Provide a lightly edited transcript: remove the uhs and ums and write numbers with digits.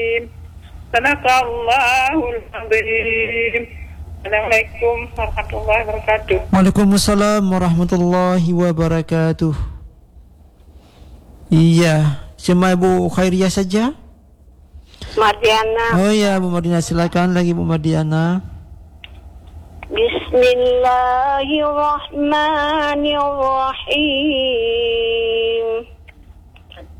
Sadaqallahul azim. Assalamualaikum warahmatullahi wabarakatuh. Waalaikumsalam warahmatullahi wabarakatuh. Iya, cuma Ibu Khairiyah saja? Mardiana. Oh ya, Bu Mardiana, silakan lagi Bu Mardiana. Bismillahirrahmanirrahim.